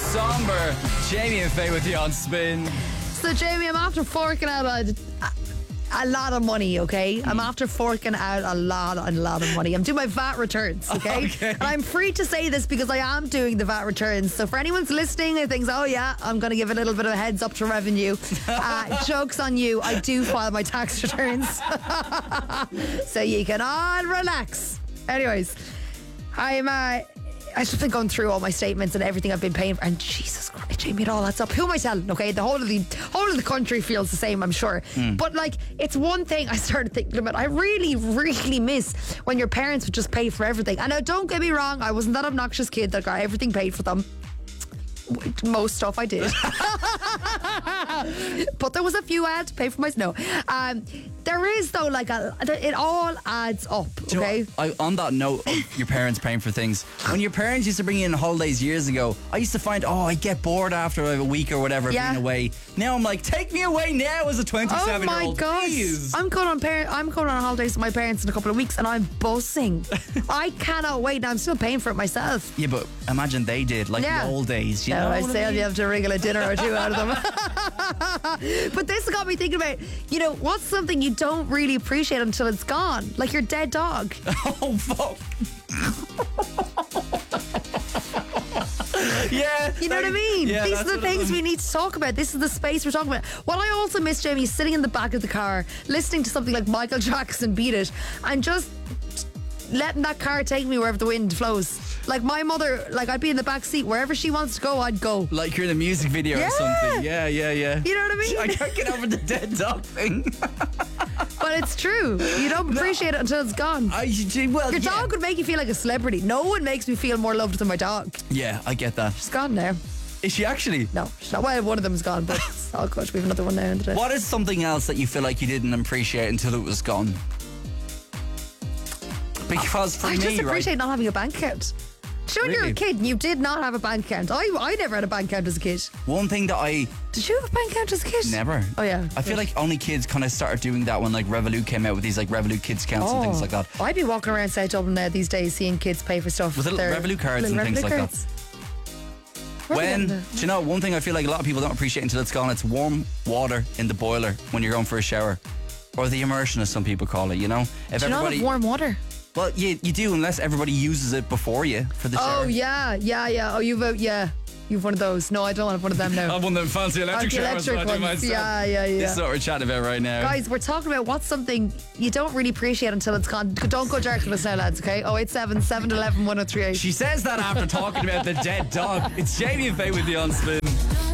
somber. Jamie and Faye with you on Spin. So, Jamie, I'm after forking out a lot of money, okay? I'm after forking out a lot of money. I'm doing my VAT returns, okay? And I'm free to say this because I am doing the VAT returns. So for anyone's listening who thinks, oh yeah, I'm going to give a little bit of a heads up to revenue, joke's on you. I do file my tax returns. So you can all relax. Anyways, I've just been going through all my statements and everything I've been paying for, and Jesus Christ, Jamie, it all adds up. Who am I telling? Okay, the whole of the country feels the same, I'm sure. But like, it's one thing I started thinking about. I really, really miss when your parents would just pay for everything. And now, don't get me wrong, I wasn't that obnoxious kid that got everything paid for them. Most stuff I did. But there was a few I had to pay for myself. No. There is, though, like, it all adds up, okay? On that note of your parents paying for things, when your parents used to bring you in holidays years ago, I used to find, I get bored after like a week or whatever being away. Now I'm like, take me away now as a 27-year-old. Oh my God. Please. I'm going on holidays with my parents in a couple of weeks and I'm buzzing. I cannot wait. Now I'm still paying for it myself. Yeah, but imagine they did, like the old days. You know I what say I mean? you have to wriggle a dinner or two out of them. But this got me thinking about, what's something you don't really appreciate until it's gone? Like your dead dog. Oh, fuck. Yeah. You know what I mean? Yeah, these are the things we need to talk about. This is the space we're talking about. What I also miss, Jamie, is sitting in the back of the car, listening to something like Michael Jackson, Beat It, and just letting that car take me wherever the wind flows. Like my mother, I'd be in the back seat. Wherever she wants to go, I'd go. Like you're in a music video or something. Yeah. You know what I mean? I can't get over the dead dog thing. But it's true. You don't appreciate it until it's gone. Your dog would make you feel like a celebrity. No one makes me feel more loved than my dog. Yeah, I get that. She's gone now. Is she actually? No, she's not. Well, one of them's gone, but it's all good. We have another one now in the day. What is something else that you feel like you didn't appreciate until it was gone? Because for me, I just appreciate not having a bank account. Sure, when you're a kid, you did not have a bank account. I never had a bank account as a kid. One thing that Did you have a bank account as a kid? Never. Oh, yeah. I feel like only kids kind of started doing that when like Revolut came out with these like Revolut Kids accounts and things like that. I'd be walking around South Dublin now these days seeing kids pay for stuff. With little Revolut cards and things like that. Do you know, one thing I feel like a lot of people don't appreciate until it's gone, it's warm water in the boiler when you're going for a shower. Or the immersion, as some people call it, If do you not have warm water? Well, you do, unless everybody uses it before you for the shower. Oh, yeah. Oh, you've one of those. No, I don't have one of them now. I have one of them fancy electric showers. Yeah. This is what we're chatting about right now. Guys, we're talking about what's something you don't really appreciate until it's gone. Don't go dark with us now, lads, okay? 087 711 1038. She says that after talking about the dead dog. It's Jamie and Faye with you on Spin.